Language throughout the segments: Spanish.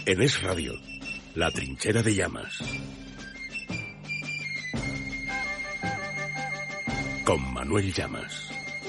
En Es Radio, La Trinchera de Llamas. Con Manuel Llamas.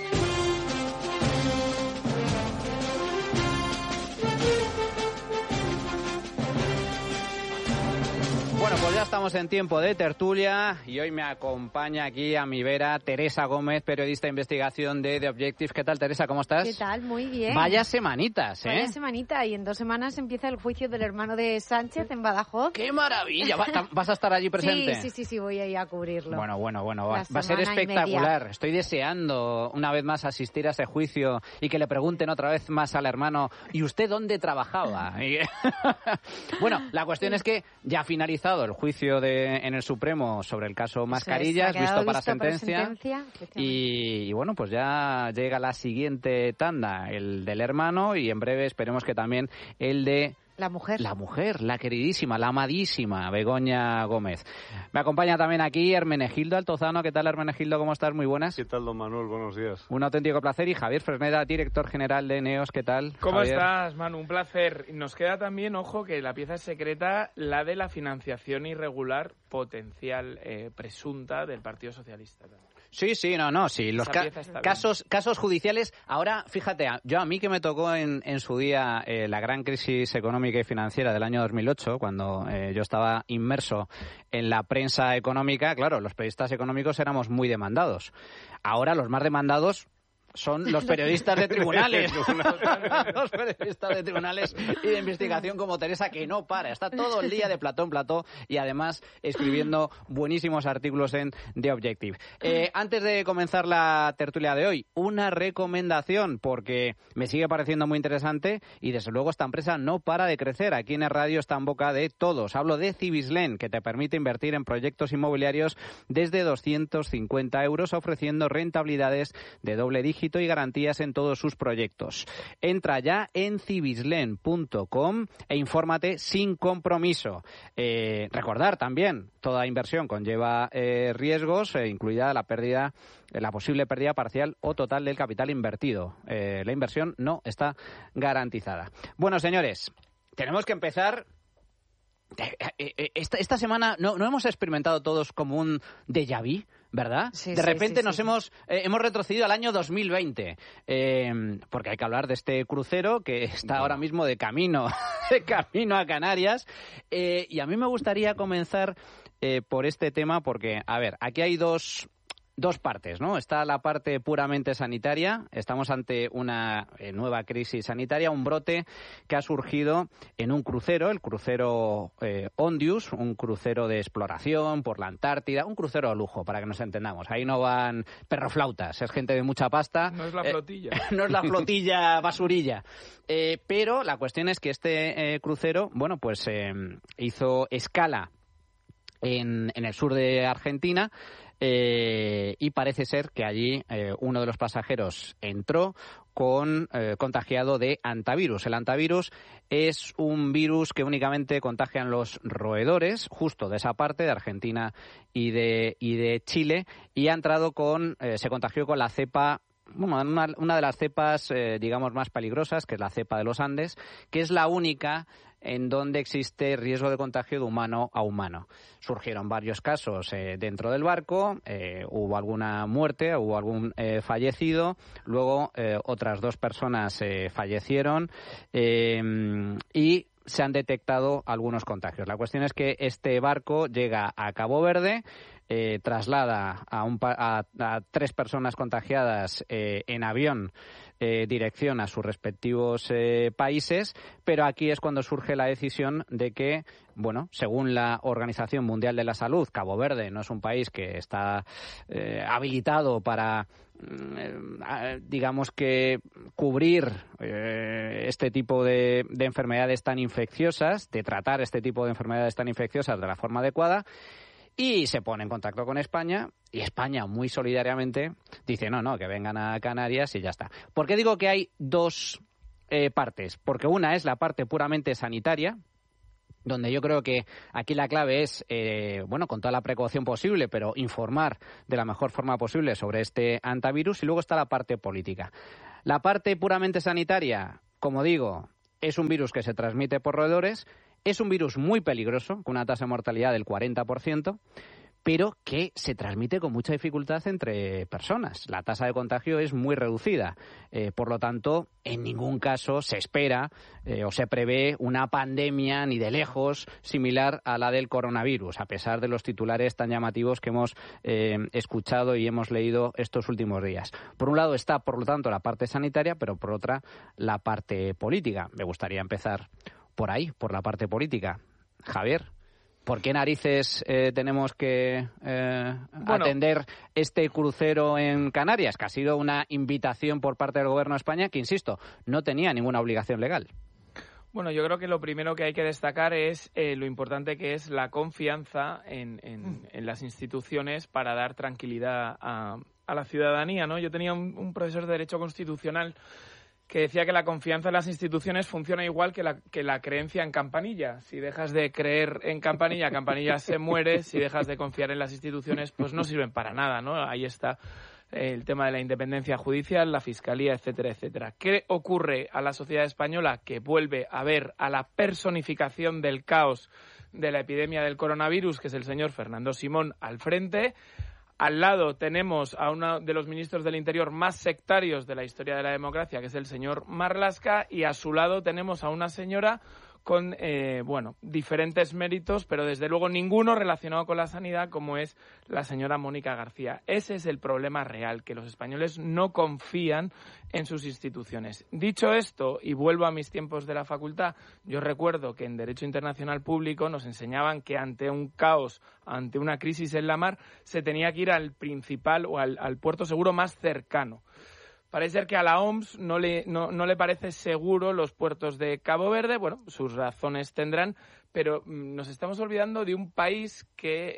Bueno, pues ya estamos en tiempo de tertulia y hoy me acompaña aquí a mi vera Teresa Gómez, periodista de investigación de The Objective. ¿Qué tal, Teresa? ¿Cómo estás? ¿Qué tal? Muy bien. Vaya semanitas, ¿eh? Vaya semanita, y en 2 semanas empieza el juicio del hermano de Sánchez en Badajoz. ¡Qué maravilla! ¿Vas a estar allí presente? Sí, voy a ir a cubrirlo. Bueno, va a ser espectacular. Estoy deseando una vez más asistir a ese juicio y que le pregunten otra vez más al hermano, ¿y usted dónde trabajaba? Bueno, la cuestión es que ya ha finalizado el juicio en el Supremo sobre el caso Mascarillas, visto para sentencia. Y bueno, pues ya llega la siguiente tanda, el del hermano, y en breve esperemos que también el de la mujer, la queridísima, la amadísima Begoña Gómez. Me acompaña también aquí Hermenegildo Altozano. ¿Qué tal, Hermenegildo? ¿Cómo estás? Muy buenas. ¿Qué tal, don Manuel? Buenos días. Un auténtico placer. Y Javier Fresneda, director general de NEOS. ¿Qué tal, ¿Cómo Javier? estás, Manu? Un placer. Nos queda también, ojo, que la pieza secreta, la de la financiación irregular potencial, presunta, del Partido Socialista. Sí, los casos judiciales. Ahora, fíjate, a mí que me tocó en su día la gran crisis económica y financiera del año 2008, cuando yo estaba inmerso en la prensa económica, claro, los periodistas económicos éramos muy demandados. Ahora los más demandados son los periodistas de tribunales. Los periodistas de tribunales y de investigación como Teresa, que no para. Está todo el día de plató en plató y además escribiendo buenísimos artículos en The Objective. Antes de comenzar la tertulia de hoy, una recomendación, porque me sigue pareciendo muy interesante y desde luego esta empresa no para de crecer. Aquí en el radio está en boca de todos. Hablo de Cibislen, que te permite invertir en proyectos inmobiliarios desde 250 euros, ofreciendo rentabilidades de doble dígito y garantías en todos sus proyectos. Entra ya en cibislen.com e infórmate sin compromiso. Recordar también, toda inversión conlleva riesgos, incluida la posible pérdida parcial o total del capital invertido. La inversión no está garantizada. Bueno, señores, tenemos que empezar. Esta semana no hemos experimentado todos como un déjà vu, ¿verdad? De repente hemos retrocedido al año 2020, porque hay que hablar de este crucero que está ahora mismo de camino a Canarias, y a mí me gustaría comenzar por este tema porque, a ver, aquí hay dos partes, ¿no? Está la parte puramente sanitaria. Estamos ante una nueva crisis sanitaria, un brote que ha surgido en un crucero, el crucero Ondius, un crucero de exploración por la Antártida, un crucero de lujo, para que nos entendamos. Ahí no van perroflautas, es gente de mucha pasta. No es la flotilla. No es la flotilla basurilla. Pero la cuestión es que este crucero, bueno, pues hizo escala en el sur de Argentina. Y parece ser que allí uno de los pasajeros entró contagiado de hantavirus. El hantavirus es un virus que únicamente contagian los roedores, justo de esa parte de Argentina y de Chile, y ha entrado se contagió con la cepa. Bueno, una de las cepas, digamos, más peligrosas, que es la cepa de los Andes, que es la única en donde existe riesgo de contagio de humano a humano. Surgieron varios casos dentro del barco, hubo alguna muerte, hubo algún fallecido, luego otras 2 personas fallecieron y se han detectado algunos contagios. La cuestión es que este barco llega a Cabo Verde, traslada a 3 personas contagiadas en avión dirección a sus respectivos países, pero aquí es cuando surge la decisión de que, bueno, según la Organización Mundial de la Salud, Cabo Verde no es un país que está habilitado para, digamos que, cubrir este tipo de enfermedades tan infecciosas, de tratar este tipo de enfermedades tan infecciosas de la forma adecuada. Y se pone en contacto con España, y España, muy solidariamente, dice no, que vengan a Canarias y ya está. ¿Por qué digo que hay 2 partes? Porque una es la parte puramente sanitaria, donde yo creo que aquí la clave es, con toda la precaución posible, pero informar de la mejor forma posible sobre este hantavirus, y luego está la parte política. La parte puramente sanitaria, como digo, es un virus que se transmite por roedores, es un virus muy peligroso, con una tasa de mortalidad del 40%, pero que se transmite con mucha dificultad entre personas. La tasa de contagio es muy reducida. Por lo tanto, en ningún caso se espera o se prevé una pandemia ni de lejos similar a la del coronavirus, a pesar de los titulares tan llamativos que hemos escuchado y hemos leído estos últimos días. Por un lado está, por lo tanto, la parte sanitaria, pero por otra, la parte política. Me gustaría empezar por ahí, por la parte política. Javier, ¿por qué narices tenemos que atender este crucero en Canarias? Que ha sido una invitación por parte del Gobierno de España que, insisto, no tenía ninguna obligación legal. Bueno, yo creo que lo primero que hay que destacar es lo importante que es la confianza en las instituciones para dar tranquilidad a la ciudadanía, ¿no? Yo tenía un profesor de Derecho Constitucional que decía que la confianza en las instituciones funciona igual que la creencia en Campanilla. Si dejas de creer en Campanilla, Campanilla se muere. Si dejas de confiar en las instituciones, pues no sirven para nada, ¿no? Ahí está el tema de la independencia judicial, la fiscalía, etcétera, etcétera. ¿Qué ocurre a la sociedad española? Que vuelve a ver a la personificación del caos de la epidemia del coronavirus, que es el señor Fernando Simón, al frente. Al lado tenemos a uno de los ministros del Interior más sectarios de la historia de la democracia, que es el señor Marlaska, y a su lado tenemos a una señora con, diferentes méritos, pero desde luego ninguno relacionado con la sanidad, como es la señora Mónica García. Ese es el problema real, que los españoles no confían en sus instituciones. Dicho esto, y vuelvo a mis tiempos de la facultad, yo recuerdo que en Derecho Internacional Público nos enseñaban que ante un caos, ante una crisis en la mar, se tenía que ir al principal o al puerto seguro más cercano. Parece ser que a la OMS no le parece seguro los puertos de Cabo Verde. Bueno, sus razones tendrán, pero nos estamos olvidando de un país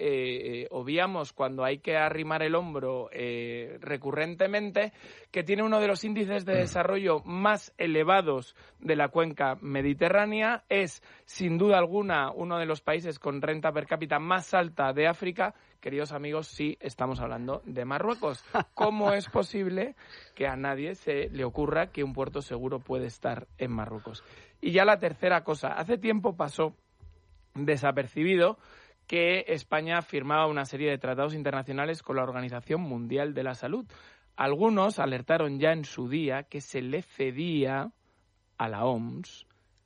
que obviamos cuando hay que arrimar el hombro recurrentemente, que tiene uno de los índices de desarrollo más elevados de la cuenca mediterránea. Es, sin duda alguna, uno de los países con renta per cápita más alta de África. Queridos amigos, sí, estamos hablando de Marruecos. ¿Cómo es posible que a nadie se le ocurra que un puerto seguro puede estar en Marruecos? Y ya la tercera cosa. Hace tiempo pasó desapercibido que España firmaba una serie de tratados internacionales con la Organización Mundial de la Salud. Algunos alertaron ya en su día que se le cedía a la OMS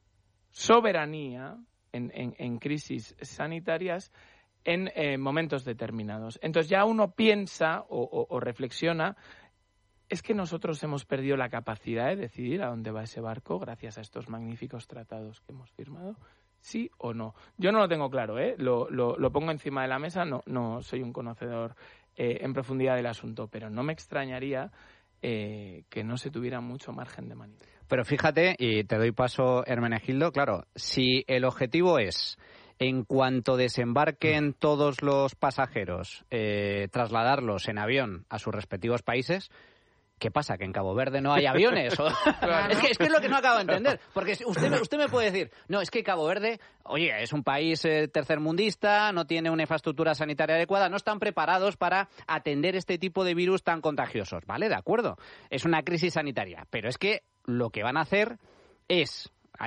soberanía en crisis sanitarias en momentos determinados. Entonces ya uno piensa o reflexiona, ¿es que nosotros hemos perdido la capacidad de decidir a dónde va ese barco gracias a estos magníficos tratados que hemos firmado? ¿Sí o no? Yo no lo tengo claro, lo pongo encima de la mesa, no soy un conocedor en profundidad del asunto, pero no me extrañaría que no se tuviera mucho margen de maniobra. Pero fíjate, y te doy paso, Hermenegildo, claro, si el objetivo es, en cuanto desembarquen todos los pasajeros, trasladarlos en avión a sus respectivos países, ¿qué pasa? ¿Que en Cabo Verde no hay aviones? Claro. Es que es lo que no acabo de entender. Porque usted me puede decir, no, es que Cabo Verde, oye, es un país tercermundista, no tiene una infraestructura sanitaria adecuada, no están preparados para atender este tipo de virus tan contagiosos. Vale, de acuerdo, es una crisis sanitaria. Pero es que lo que van a hacer es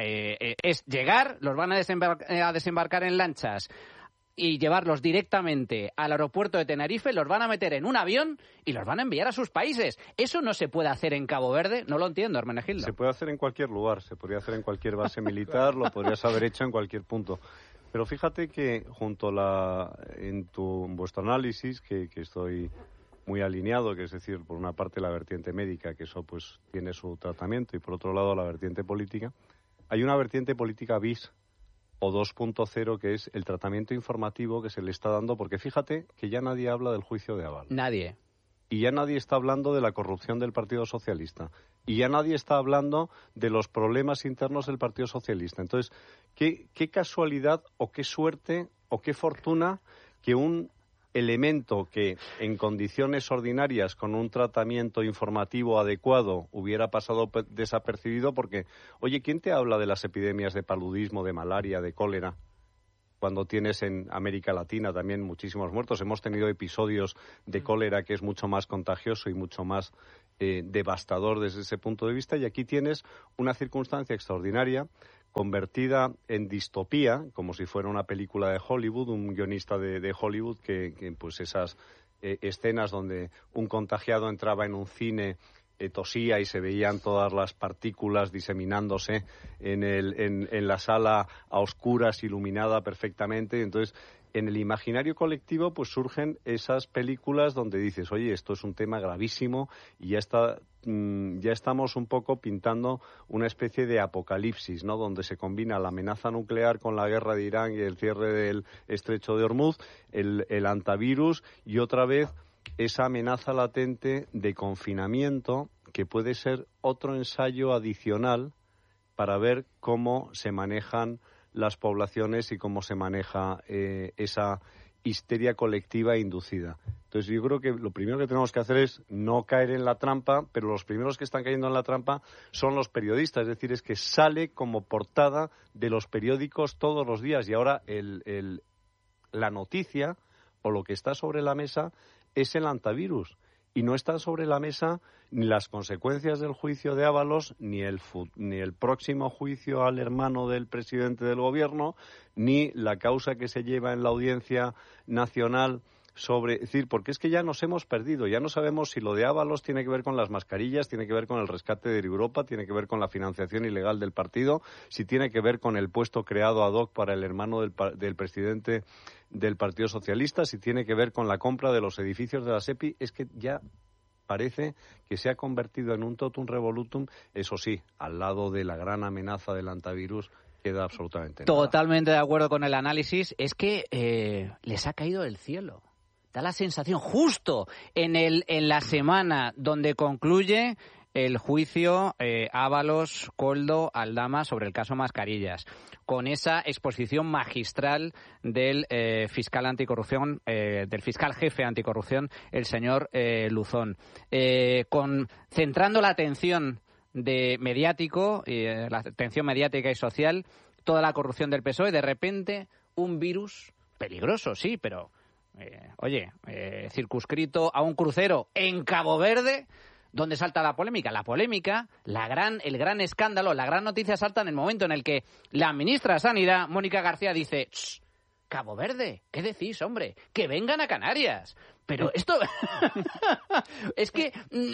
llegar, los van a desembarcar en lanchas y llevarlos directamente al aeropuerto de Tenerife, los van a meter en un avión y los van a enviar a sus países. ¿Eso no se puede hacer en Cabo Verde? No lo entiendo, Hermenegildo. Se puede hacer en cualquier lugar, se podría hacer en cualquier base militar, lo podrías haber hecho en cualquier punto. Pero fíjate que en vuestro análisis, que estoy muy alineado, que es decir, por una parte la vertiente médica, que eso pues tiene su tratamiento, y por otro lado la vertiente política, hay una vertiente política bis o 2.0, que es el tratamiento informativo que se le está dando, porque fíjate que ya nadie habla del juicio de aval. Nadie. Y ya nadie está hablando de la corrupción del Partido Socialista. Y ya nadie está hablando de los problemas internos del Partido Socialista. Entonces, qué casualidad o qué suerte o qué fortuna que un elemento que en condiciones ordinarias, con un tratamiento informativo adecuado, hubiera pasado desapercibido, porque, oye, ¿quién te habla de las epidemias de paludismo, de malaria, de cólera? Cuando tienes en América Latina también muchísimos muertos. Hemos tenido episodios de cólera que es mucho más contagioso y mucho más devastador desde ese punto de vista. Y aquí tienes una circunstancia extraordinaria convertida en distopía, como si fuera una película de Hollywood, un guionista de Hollywood que pues esas escenas donde un contagiado entraba en un cine, tosía y se veían todas las partículas diseminándose en la sala a oscuras, iluminada perfectamente. Entonces, en el imaginario colectivo pues surgen esas películas donde dices, oye, esto es un tema gravísimo y ya estamos un poco pintando una especie de apocalipsis, ¿no? Donde se combina la amenaza nuclear con la guerra de Irán y el cierre del estrecho de Hormuz, el antivirus y otra vez esa amenaza latente de confinamiento que puede ser otro ensayo adicional para ver cómo se manejan las poblaciones y cómo se maneja esa histeria colectiva inducida. Entonces yo creo que lo primero que tenemos que hacer es no caer en la trampa, pero los primeros que están cayendo en la trampa son los periodistas, es decir, es que sale como portada de los periódicos todos los días y ahora la noticia o lo que está sobre la mesa es el antivirus. Y no están sobre la mesa ni las consecuencias del juicio de Ábalos, ni el próximo juicio al hermano del presidente del gobierno, ni la causa que se lleva en la Audiencia Nacional sobre... Es decir, porque es que ya nos hemos perdido, ya no sabemos si lo de Ábalos tiene que ver con las mascarillas, tiene que ver con el rescate de Europa, tiene que ver con la financiación ilegal del partido, si tiene que ver con el puesto creado ad hoc para el hermano del presidente del Partido Socialista, si tiene que ver con la compra de los edificios de la SEPI. Es que ya parece que se ha convertido en un totum revolutum, eso sí, al lado de la gran amenaza del antivirus queda absolutamente nada. Totalmente de acuerdo con el análisis. Es que les ha caído del cielo. Da la sensación, justo en la semana donde concluye el juicio Ábalos, Koldo, Aldama sobre el caso Mascarillas, con esa exposición magistral del fiscal anticorrupción, del fiscal jefe anticorrupción, el señor Luzón, centrando la atención la atención mediática y social, toda la corrupción del PSOE, de repente un virus peligroso, sí, pero circunscrito a un crucero en Cabo Verde. ¿Dónde salta la polémica? La polémica, el gran escándalo, la gran noticia salta en el momento en el que la ministra de Sanidad, Mónica García, dice: Cabo Verde, ¿qué decís, hombre? ¡Que vengan a Canarias! Pero esto es que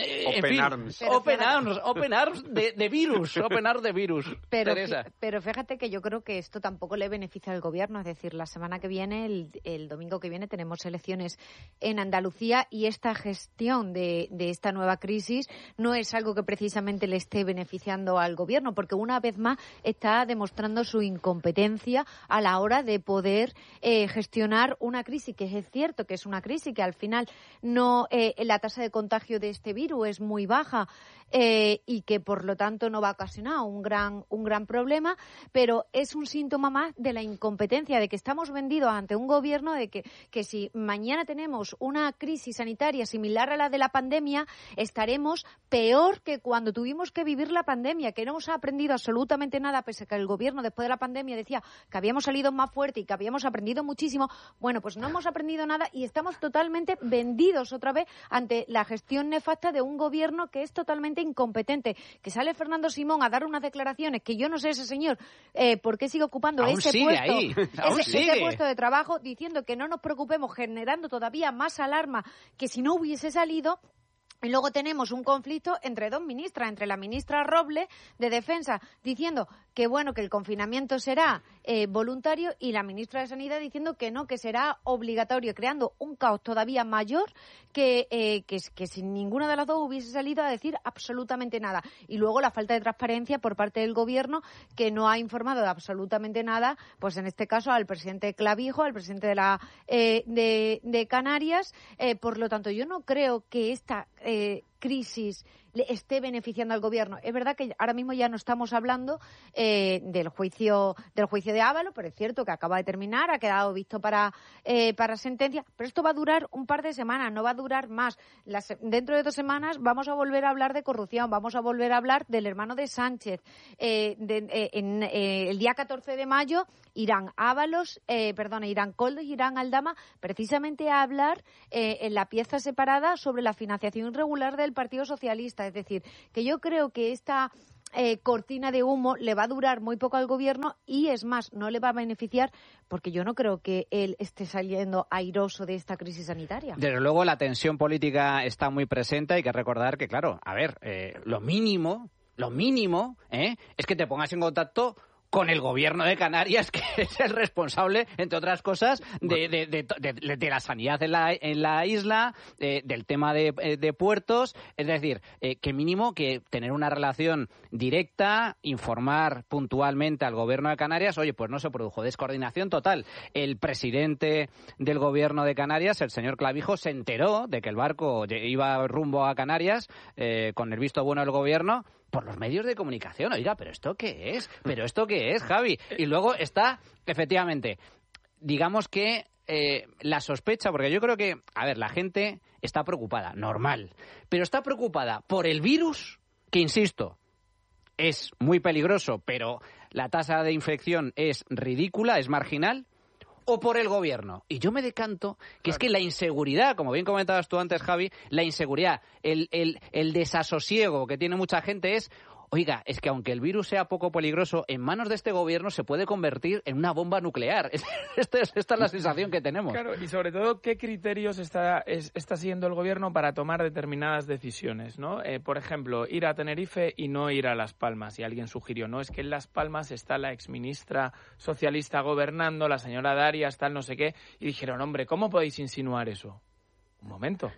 Open Arms de virus, Open Arms de virus. Pero fíjate que yo creo que esto tampoco le beneficia al gobierno, es decir, la semana que viene, el domingo que viene, tenemos elecciones en Andalucía y esta gestión de esta nueva crisis no es algo que precisamente le esté beneficiando al gobierno, porque una vez más está demostrando su incompetencia a la hora de poder gestionar una crisis, que es cierto que es una crisis que al final no la tasa de contagio de este virus es muy baja y que por lo tanto no va a ocasionar un gran problema, pero es un síntoma más de la incompetencia, de que estamos vendidos ante un gobierno de que si mañana tenemos una crisis sanitaria similar a la de la pandemia, estaremos peor que cuando tuvimos que vivir la pandemia, que no hemos aprendido absolutamente nada, pese a que el gobierno después de la pandemia decía que habíamos salido más fuerte y que habíamos aprendido muchísimo. Bueno, pues no hemos aprendido nada y estamos totalmente vendidos otra vez ante la gestión nefasta de un gobierno que es totalmente incompetente, que sale Fernando Simón a dar unas declaraciones que yo no sé ese señor por qué sigue ocupando ese puesto de trabajo, diciendo que no nos preocupemos, generando todavía más alarma que si no hubiese salido. Y luego tenemos un conflicto entre dos ministras, entre la ministra Robles de Defensa diciendo que bueno, que el confinamiento será voluntario, y la ministra de Sanidad diciendo que no, que será obligatorio, creando un caos todavía mayor que sin ninguna de las dos hubiese salido a decir absolutamente nada. Y luego la falta de transparencia por parte del gobierno, que no ha informado de absolutamente nada, pues en este caso al presidente Clavijo, al presidente de Canarias. Por lo tanto, yo no creo que esta crisis le esté beneficiando al gobierno. Es verdad que ahora mismo ya no estamos hablando del juicio de Ábalos, pero es cierto que acaba de terminar, ha quedado visto para sentencia, pero esto va a durar un par de semanas, no va a durar más. Dentro de 2 semanas vamos a volver a hablar de corrupción, vamos a volver a hablar del hermano de Sánchez. El día 14 de mayo irán Koldo y irán Aldama precisamente a hablar en la pieza separada sobre la financiación irregular del Partido Socialista. Es decir, que yo creo que esta cortina de humo le va a durar muy poco al gobierno y, es más, no le va a beneficiar porque yo no creo que él esté saliendo airoso de esta crisis sanitaria. Desde luego la tensión política está muy presente. Hay que recordar que, claro, lo mínimo es que te pongas en contacto con el gobierno de Canarias, que es el responsable, entre otras cosas, de la sanidad en la isla, del tema de puertos. Es decir, que mínimo que tener una relación directa, informar puntualmente al gobierno de Canarias. Oye, pues no se produjo descoordinación total. El presidente del gobierno de Canarias, el señor Clavijo, se enteró de que el barco iba rumbo a Canarias con el visto bueno del gobierno por los medios de comunicación. Oiga, ¿pero esto qué es? ¿Pero esto qué es, Javi? Y luego está, efectivamente, digamos que la sospecha, porque yo creo que, la gente está preocupada, normal, pero está preocupada por el virus, que, insisto, es muy peligroso, pero la tasa de infección es ridícula, es marginal, o por el gobierno. Y yo me decanto que es que la inseguridad, como bien comentabas tú antes, Javi, la inseguridad, el desasosiego que tiene mucha gente es, oiga, es que aunque el virus sea poco peligroso, en manos de este gobierno se puede convertir en una bomba nuclear. Esta es la sensación que tenemos. Claro, y sobre todo, ¿qué criterios está siguiendo el gobierno para tomar determinadas decisiones, ¿no? Por ejemplo, ir a Tenerife y no ir a Las Palmas. Y alguien sugirió, no, es que en Las Palmas está la exministra socialista gobernando, la señora Darias, tal, no sé qué. Y dijeron, hombre, ¿cómo podéis insinuar eso? Un momento.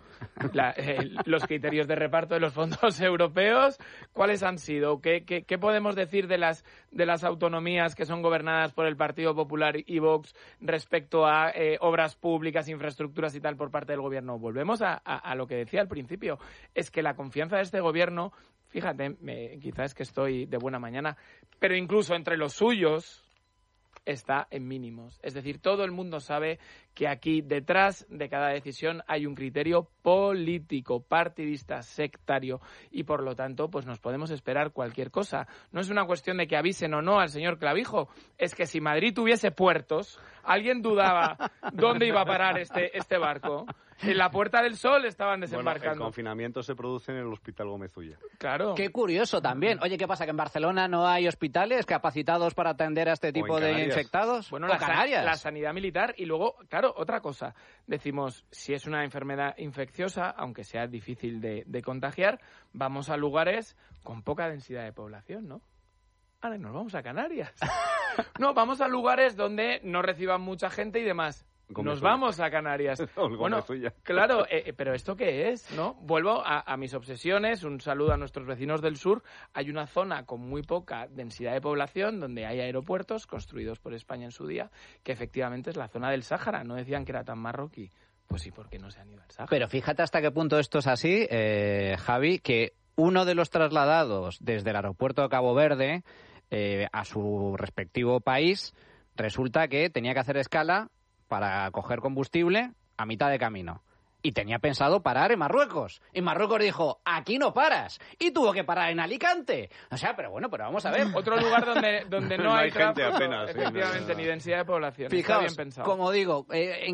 Los criterios de reparto de los fondos europeos, ¿cuáles han sido? ¿Qué podemos decir de las autonomías que son gobernadas por el Partido Popular y Vox respecto a obras públicas, infraestructuras y tal por parte del gobierno? Volvemos a lo que decía al principio. Es que la confianza de este gobierno, fíjate, quizás es que estoy de buena mañana, pero incluso entre los suyos está en mínimos. Es decir, todo el mundo sabe que aquí detrás de cada decisión hay un criterio político, partidista, sectario, y por lo tanto pues nos podemos esperar cualquier cosa. No es una cuestión de que avisen o no al señor Clavijo, es que si Madrid tuviese puertos, alguien dudaba dónde iba a parar este barco. En la Puerta del Sol estaban desembarcando. Bueno, el confinamiento se produce en el Hospital Gómez Ulla. Claro. Qué curioso también. Oye, ¿qué pasa? ¿Que en Barcelona no hay hospitales capacitados para atender a este tipo de infectados? Bueno, Canarias. La sanidad militar. Y luego, claro, otra cosa. Decimos, si es una enfermedad infecciosa, aunque sea difícil de contagiar, vamos a lugares con poca densidad de población, ¿no? Ahora nos vamos a Canarias. No, vamos a lugares donde no reciban mucha gente y demás. Nos vamos a Canarias. Bueno, claro, pero ¿esto qué es? ¿No? Vuelvo a mis obsesiones. Un saludo a nuestros vecinos del sur. Hay una zona con muy poca densidad de población donde hay aeropuertos construidos por España en su día, que efectivamente es la zona del Sáhara. No decían que era tan marroquí. Pues sí, ¿por qué no se han ido al Sáhara? Pero fíjate hasta qué punto esto es así, Javi, que uno de los trasladados desde el aeropuerto de Cabo Verde a su respectivo país resulta que tenía que hacer escala para coger combustible a mitad de camino. Y tenía pensado parar en Marruecos. Y Marruecos dijo, aquí no paras. Y tuvo que parar en Alicante. O sea, pero vamos a ver. Otro lugar donde no hay gente tráfico, apenas. efectivamente, ni densidad de población. Fijaos, está bien pensado. como digo,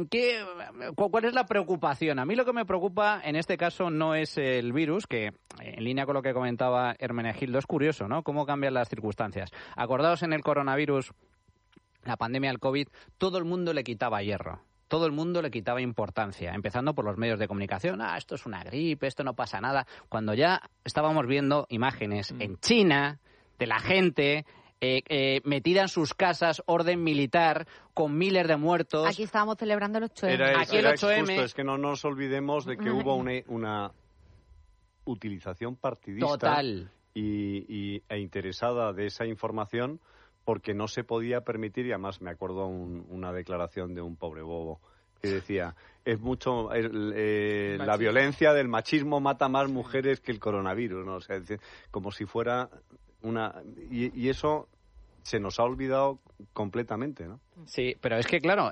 ¿cuál es la preocupación? A mí lo que me preocupa en este caso no es el virus, que en línea con lo que comentaba Hermenegildo, es curioso, ¿no? Cómo cambian las circunstancias. Acordaos en el coronavirus, la pandemia del COVID, todo el mundo le quitaba hierro. Todo el mundo le quitaba importancia, empezando por los medios de comunicación. Esto es una gripe, esto no pasa nada. Cuando ya estábamos viendo imágenes en China de la gente metida en sus casas, orden militar, con miles de muertos. Aquí estábamos celebrando el 8M. Aquí el 8M. Justo, es que no nos olvidemos de que hubo una utilización partidista total e interesada de esa información, porque no se podía permitir, y además me acuerdo una declaración de un pobre bobo que decía, es mucho la violencia del machismo mata más mujeres que el coronavirus, ¿no? O sea, como si fuera una... Y eso se nos ha olvidado completamente, ¿no? Sí, pero es que, claro,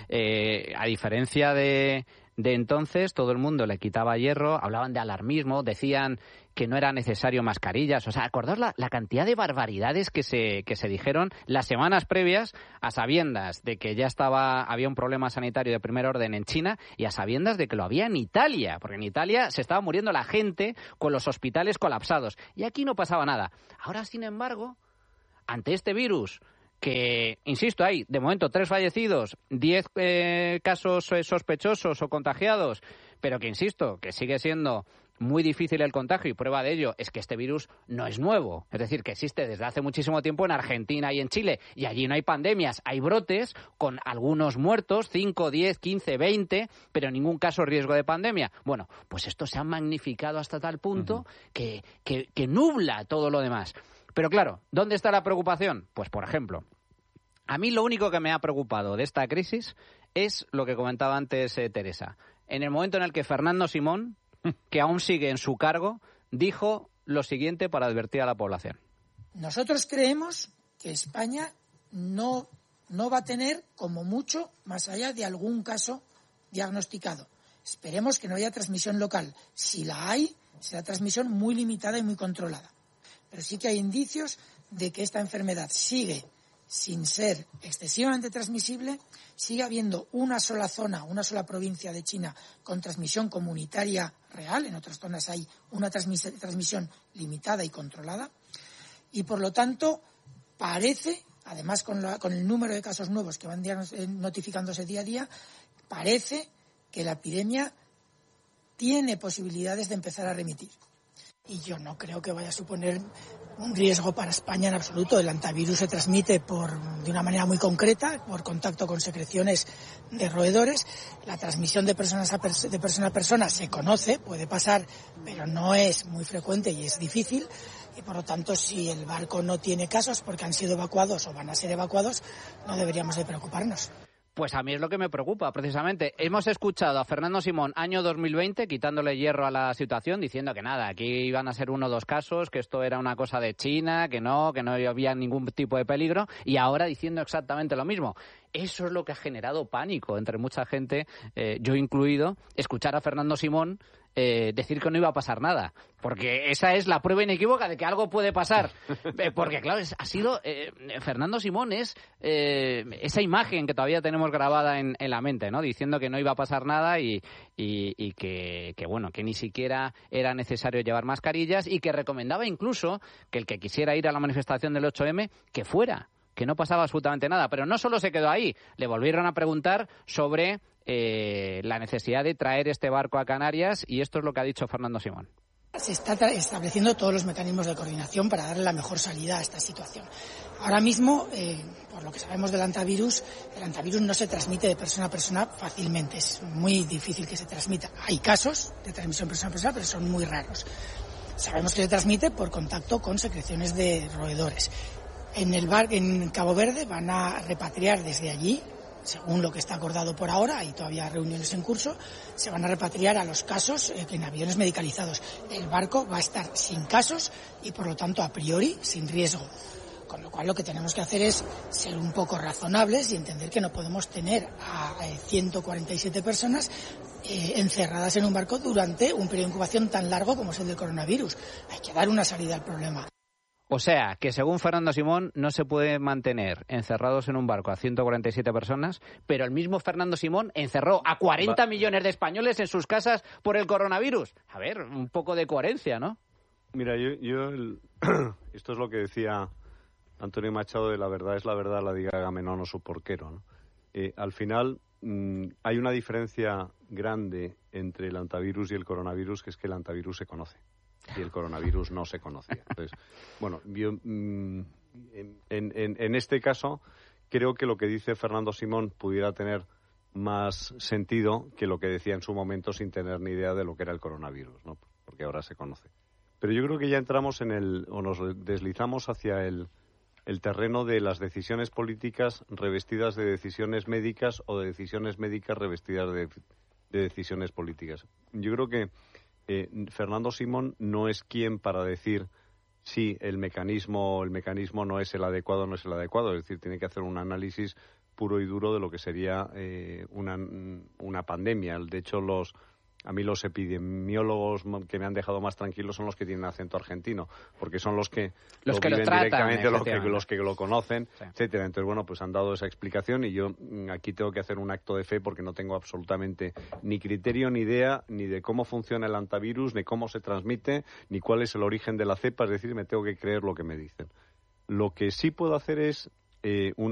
a diferencia de entonces, todo el mundo le quitaba hierro, hablaban de alarmismo, decían que no era necesario mascarillas. O sea, acordaos la cantidad de barbaridades que se dijeron las semanas previas, a sabiendas de que ya había un problema sanitario de primer orden en China y a sabiendas de que lo había en Italia, porque en Italia se estaba muriendo la gente con los hospitales colapsados. Y aquí no pasaba nada. Ahora, sin embargo, ante este virus, que, insisto, hay de momento 3 fallecidos, 10 casos sospechosos o contagiados, pero que, insisto, que sigue siendo muy difícil el contagio, y prueba de ello es que este virus no es nuevo. Es decir, que existe desde hace muchísimo tiempo en Argentina y en Chile, y allí no hay pandemias, hay brotes con algunos muertos, 5, 10, 15, 20, pero ningún caso riesgo de pandemia. Bueno, pues esto se ha magnificado hasta tal punto que nubla todo lo demás. Pero claro, ¿dónde está la preocupación? Pues, por ejemplo, a mí lo único que me ha preocupado de esta crisis es lo que comentaba antes Teresa. En el momento en el que Fernando Simón, que aún sigue en su cargo, dijo lo siguiente para advertir a la población. Nosotros creemos que España no va a tener, como mucho, más allá de algún caso diagnosticado. Esperemos que no haya transmisión local. Si la hay, será transmisión muy limitada y muy controlada. Pero sí que hay indicios de que esta enfermedad sigue sin ser excesivamente transmisible, sigue habiendo una sola zona, una sola provincia de China con transmisión comunitaria real, en otras zonas hay una transmisión limitada y controlada, y por lo tanto parece, además con el número de casos nuevos que van notificándose día a día, parece que la epidemia tiene posibilidades de empezar a remitir. Y yo no creo que vaya a suponer un riesgo para España en absoluto. El hantavirus se transmite de una manera muy concreta, por contacto con secreciones de roedores. La transmisión de persona a persona se conoce, puede pasar, pero no es muy frecuente y es difícil. Y por lo tanto, si el barco no tiene casos porque han sido evacuados o van a ser evacuados, no deberíamos de preocuparnos. Pues a mí es lo que me preocupa, precisamente. Hemos escuchado a Fernando Simón, año 2020, quitándole hierro a la situación, diciendo que nada, aquí iban a ser 1 o 2 casos, que esto era una cosa de China, que no había ningún tipo de peligro, y ahora diciendo exactamente lo mismo. Eso es lo que ha generado pánico entre mucha gente, yo incluido, escuchar a Fernando Simón decir que no iba a pasar nada, porque esa es la prueba inequívoca de que algo puede pasar, porque claro, ha sido Fernando Simón es esa imagen que todavía tenemos grabada en la mente, ¿no? Diciendo que no iba a pasar nada y que bueno, que ni siquiera era necesario llevar mascarillas, y que recomendaba incluso que el que quisiera ir a la manifestación del 8M, que fuera, que no pasaba absolutamente nada. Pero no solo se quedó ahí, le volvieron a preguntar sobre la necesidad de traer este barco a Canarias, y esto es lo que ha dicho Fernando Simón. Se está estableciendo todos los mecanismos de coordinación para darle la mejor salida a esta situación. Ahora mismo, por lo que sabemos del hantavirus, el hantavirus no se transmite de persona a persona fácilmente. Es muy difícil que se transmita. Hay casos de transmisión persona a persona, pero son muy raros. Sabemos que se transmite por contacto con secreciones de roedores. En Cabo Verde van a repatriar desde allí, según lo que está acordado por ahora, hay todavía reuniones en curso, se van a repatriar a los casos en aviones medicalizados. El barco va a estar sin casos y, por lo tanto, a priori, sin riesgo. Con lo cual, lo que tenemos que hacer es ser un poco razonables y entender que no podemos tener a 147 personas encerradas en un barco durante un periodo de incubación tan largo como es el del coronavirus. Hay que dar una salida al problema. O sea, que según Fernando Simón no se puede mantener encerrados en un barco a 147 personas, pero el mismo Fernando Simón encerró a 40 millones de españoles en sus casas por el coronavirus. A ver, un poco de coherencia, ¿no? Mira, esto es lo que decía Antonio Machado de la verdad es la verdad, la diga Agamenón o su porquero, ¿no? Al final hay una diferencia grande entre el hantavirus y el coronavirus, que es que el hantavirus se conoce y el coronavirus no se conocía. Entonces, bueno, yo, en este caso creo que lo que dice Fernando Simón pudiera tener más sentido que lo que decía en su momento sin tener ni idea de lo que era el coronavirus, ¿no? Porque ahora se conoce. Pero yo creo que ya entramos o nos deslizamos hacia el el terreno de las decisiones políticas revestidas de decisiones médicas o de decisiones médicas revestidas de decisiones políticas. Yo creo que Fernando Simón no es quien para decir si el mecanismo no es el adecuado o no es el adecuado. Es decir, tiene que hacer un análisis puro y duro de lo que sería una pandemia. De hecho, a mí los epidemiólogos que me han dejado más tranquilos son los que tienen acento argentino, porque son los que lo viven directamente, los que lo conocen, sí, etcétera. Entonces, bueno, pues han dado esa explicación y yo aquí tengo que hacer un acto de fe porque no tengo absolutamente ni criterio ni idea ni de cómo funciona el antivirus, ni cómo se transmite, ni cuál es el origen de la cepa. Es decir, me tengo que creer lo que me dicen. Lo que sí puedo hacer es